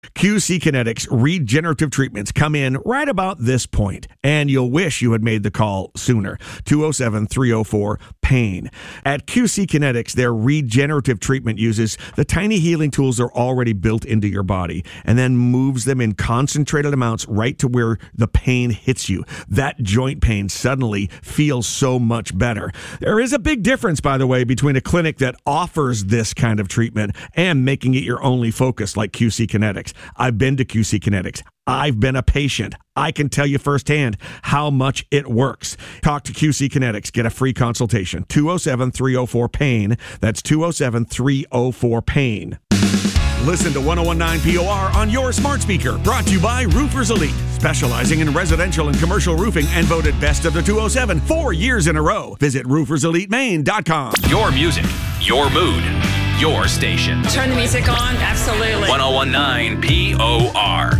QC Kinetics regenerative treatments come in right about this point, and you'll wish you had made the call sooner. 207-304-PAIN. At QC Kinetics, their regenerative treatment uses the tiny healing tools that are already built into your body and then moves them in concentrated amounts right to where the pain hits you. That joint pain suddenly feels so much better. There is a big difference, by the way, between a clinic that offers this kind of treatment and making it your only focus like QC Kinetics. I've been to QC Kinetics. I've been a patient. I can tell you firsthand how much it works. Talk to QC Kinetics. Get a free consultation. 207-304-PAIN. That's 207-304-PAIN. Listen to 1019 POR on your smart speaker. Brought to you by Roofers Elite, specializing in residential and commercial roofing and voted best of the 207 4 years in a row. Visit rooferselitemaine.com. Your music, your mood, your station. Turn the music on. Absolutely. 1019 POR.